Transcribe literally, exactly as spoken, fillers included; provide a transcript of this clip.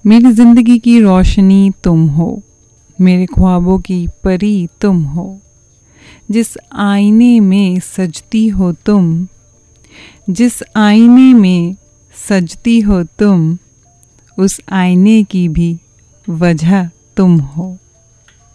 मेरी ज़िंदगी की रोशनी तुम हो, मेरे ख्वाबों की परी तुम हो। जिस आईने में सजती हो तुम, जिस आईने में सजती हो तुम, उस आईने की भी वजह तुम हो।